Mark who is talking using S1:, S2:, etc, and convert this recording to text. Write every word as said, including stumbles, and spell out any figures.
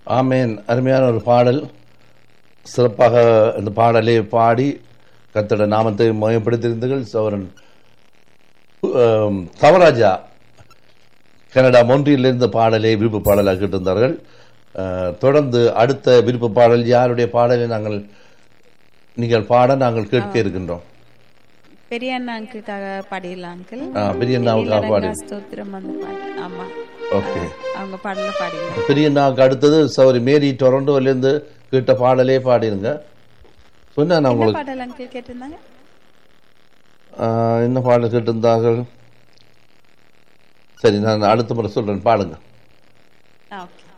S1: ஆமேன். அருமையான ஒரு பாடல். சிறப்பாக இந்த பாடலை பாடி கர்த்தருடைய நாமத்தை மயப்படுத்தியிருந்தீர்கள். சௌரன் தவராஜா கனடா மொன்றியிலிருந்து பாடலை விருப்ப பாடலாக கேட்டிருந்தார்கள். தொடர்ந்து அடுத்த விருப்ப பாடல் யாருடைய பாடலை நாங்கள் நீங்கள் பாட நாங்கள் கேட்க இருக்கின்றோம்?
S2: பெரிய அண்ணாவுக்காக பாடிடலாம் அங்கிள்.
S1: பெரிய அண்ணாவுக்காக பாடி
S2: ஸ்தோத்திரம் அந்த பாட்டு. ஆமா,
S1: ஓகே,
S2: அவங்க பாடல பாடிங்க.
S1: பெரிய அண்ணாவுக்கு அடுத்தது சௌரி மேரி டொரண்டோலேருந்து கேட்ட பாடலே பாடிருங்க. சொன்ன நான் உங்களுக்கு
S2: பாடல் அங்கிள் கேட்டிருந்தாங்க.
S1: என்ன பாடல் கேட்டிருந்தார்கள்? சரி, நான் அடுத்த முறை சொல்றேன், பாடுங்க.
S2: ஓகே.